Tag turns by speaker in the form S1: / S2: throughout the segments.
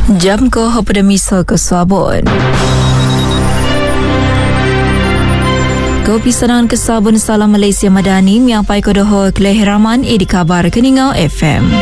S1: Jam ko pada misa ke Sabun. Kopi senang ke Sabun Salam Malaysia Madani yang pai ko doho kelehiraman di kabar Keningau FM.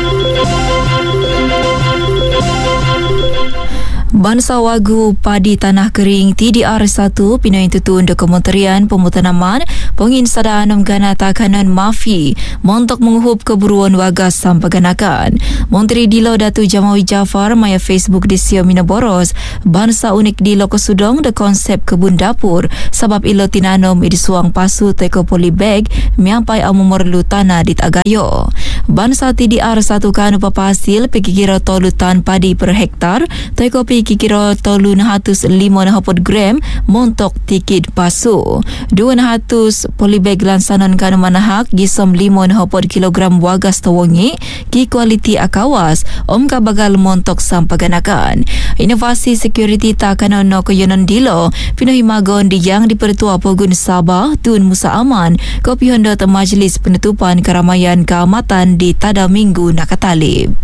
S1: Bansa Wagu Padi Tanah Kering TDR1 Pinoy Tutun de Kementerian Pemutanaman Penginsadaan Gana Takanan Mafi montok menguhup keburuan wagas sampaganakan. Menteri Dilo Datu Jamawi Jafar maya Facebook di Sio Minaboros bansa unik di Loko Sudong de konsep kebun dapur sebab ilo tinanom di suang pasu teko polybag miampai amumorlu tanah di Tagayo. Bansa TDR1 kanu papasil pikikira tolutan padi per hektar teko kikira tolu 500 gram montok tikid pasu 200 polybag lansanan kanu manahak gisom 5 kilogram wagas tawongi ki kualiti akawas ka bagal montok sampaganakan. Inovasi security takanan no koyonon dilo pinahimagon di yang di Pertua Pogun Sabah Tun Musa Aman kopi Honda Majlis Penutupan Keramaian Keamatan di tada minggu nakatalib.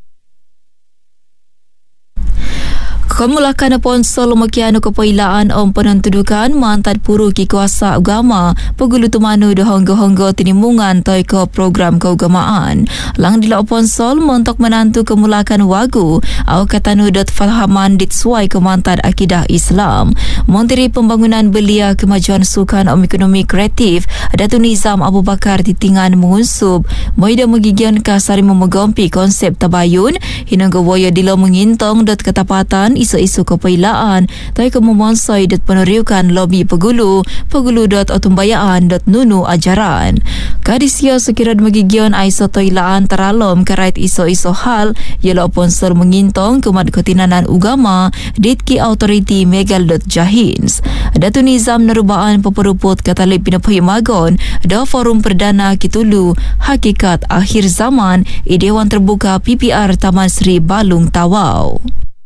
S1: Kemulakan ponsel makiano kepailaan penentudukan mantan puru ki kuasa agama pegulu tumanu de honggo-honggo tinimungan toiko program keagamaan. Lang dila ponsel montok menantu kemulakan wagu au katanu dot fahaman ditsuai kemantan akidah Islam. Menteri Pembangunan Belia Kemajuan Sukan Ekonomi Kreatif Datu Nizam Abu Bakar ditingan mengunsub moida megigian kasari memegompi konsep tabayun hinangga waya dila mengintong dot ketapatan isu-isu kepailaan tai kemumonsoi dot peneriukan lobi pegulu dot otumbayaan dot nunu ajaran. Kadisia sekiranya magigion aiso toilaan teralom karait iso-iso hal ialah ponsel mengintong kemat ketinanan ugama ditki autoriti megal dot jahins. Datu Nizam nerubaan peperuput katalip pinapahimagon da forum perdana Kitulu Hakikat Akhir Zaman i Dewan Terbuka PPR Taman Sri Balung Tawau.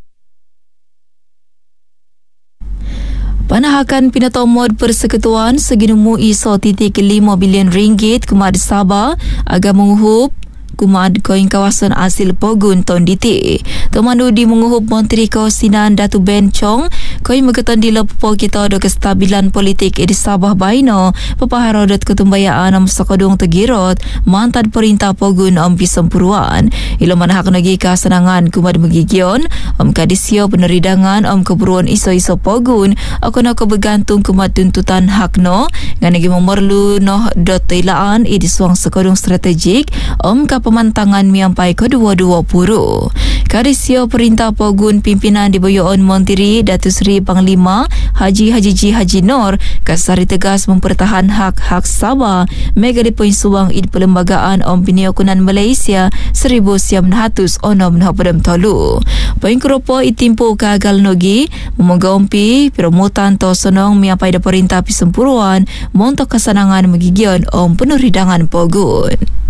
S1: Panahakan pinatomod Persekutuan seginumu iso titik 5 bilion ringgit kumad Sabah agak menguhup kumad koin kawasan asil Pogun Tonditi. Temanu di menguhup Menteri Kausinan Datu Ben Chong koin megetan di lepo kita do kestabilan politik di Sabah Baino pepaharodot ketumbayaan Sakodong Tegirot mantan perintah Pogun Pisempuruan. Ilo manahak nagi kasenangan kumad megigion kadisio peneridangan keburuan iso-iso Pogun akon bergantung kumad tuntutan hakno nganagi memerlu noh dot tailaan di suang Sakodong strategik pemantangan miampai kedua-dua puru. Kadisio perintah Pogun pimpinan diboyoon Menteri Datuk Seri Panglima Haji Nur kasari tegas mempertahan hak-hak Sabah mega di poin suang id perlembagaan peniokunan Malaysia 1963. Poin kerupa itimpu kagal nogi memegompi peremutan to sonong miampai da perintah Pisempuruan montok kesenangan megigion peneridangan Pogun.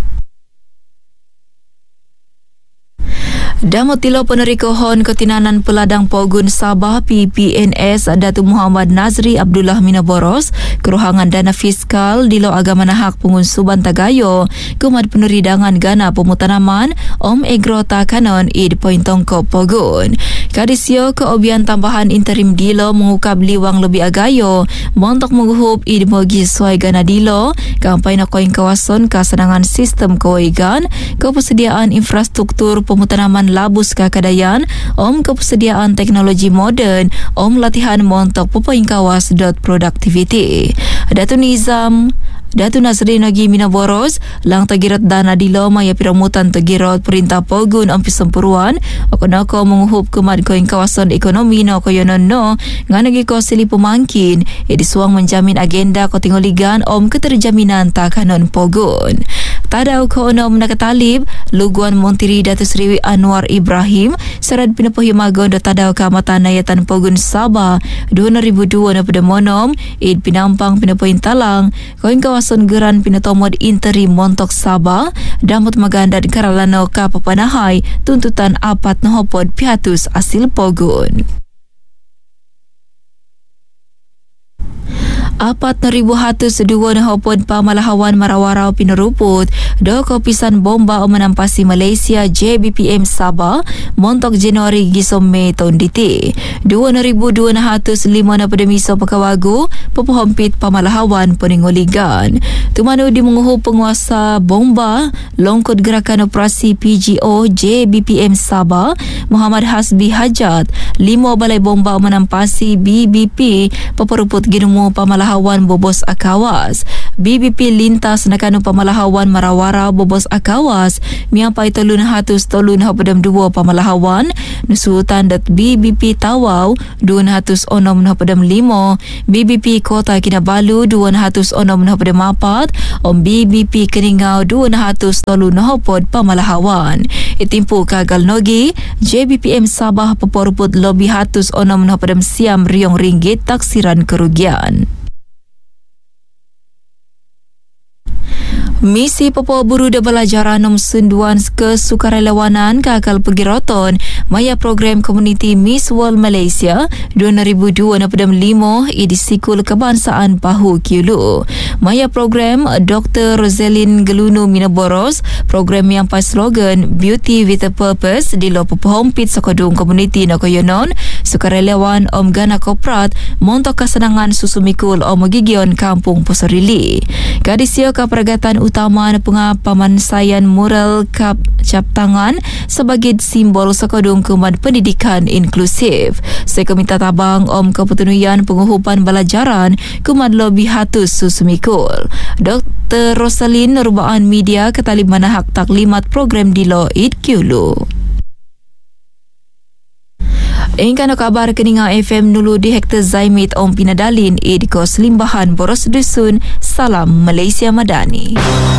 S1: Damotilo penerikohon ketinanan peladang Pogun Sabah PPNS Datu Muhammad Nazri Abdullah Minaboros keruhangan dana fiskal dilo agama nahak pengunsuban Tagayo kumad peneridangan gana pemutanaman Egro Takanon id poin tongko Pogun. Kadisio keobian tambahan interim dilo mengukab liwang lebih agayo montok menguhup id mogi suai gana dilo kampai na koin kawasan kasenangan sistem kewaigan kepersediaan infrastruktur pemutanaman labus kakadayan kepersediaan teknologi moden latihan montok pepoing kawas dot productivity. Datu Nazri Nagi Minaboros lang tagirat dana dilo maya piramutan tagirat perintah Pogun Pisempuruan ako menguhup kumad koing kawasan ekonomi no koyonon no nganagi ko sili pemangkin disuang menjamin agenda ko tinggoligan keterjaminan takanon Pogun. Tadau ko nakatalib luguan Menteri Datuk Seri Anwar Ibrahim serad pinapahimagon do tadau Kamatan Nayatan Pogun Sabah 2002 na pedemonom id pinampang pinapahintalang koing kawasan geran pinatomod interim montok Sabah damot maganda di karalano kapapanahay tuntutan apat na hopod pihatus asil Pogun. 4,102 hopod pamalahawan marawarau pinaruput do kopisan bomba o menampasi Malaysia JBPM Sabah montok Januari gisom Mei tahun diti 2,205 pada miso pekawagu pepohompit pamalahawan peningoligan tumanu di menguhu penguasa bomba longkot gerakan operasi PGO JBPM Sabah Muhammad Hasbi Hajat 5 balai bomba menampasi BBP peperuput ginumu pamalahawan bobos akawas BBP lintas nakanu pamalahawan marawara bobos akawas miampai 332 pamalahawan nusutan dat BBP Tawau 206 BBP Kota Kinabalu 206 om BBP Keningau 200 pamalahawan itimpu kagal nogi JBPM Sabah peporuput lobi 106 siam riong ringgit taksiran kerugian. Misi Papua Buru da Belajaran Senduan Kesukarelawanan kakal Pegiroton maya program komuniti Miss World Malaysia 2025 di Sikul Kebangsaan Pahu Kiulu. Maya program Dr. Roselyn Gelunu Minaboros program yang pas slogan Beauty with a Purpose di lo pepohompit Sokodung Komuniti Nakoyonon sukarelawan Om Gana Koprat montok kesenangan susumikul Om Gigion Kampung Posorili. Kadisio keperagatan utama pengapamansayan mural cap tangan sebagai simbol Sokodung Kuman Pendidikan Inklusif. Saya minta tabang Om Kepetunuyan Penguhupan Belajaran Kuman Lobi Hatus Susumikul. Dr. Roselyn Rubaan Media ketali manahak taklimat program di lo Kiulu. Ingkano kabar keninga FM nulu di Hektar Zaimit Om Pinadalin Idikos Limbahan Boros Dusun. Salam Malaysia Madani.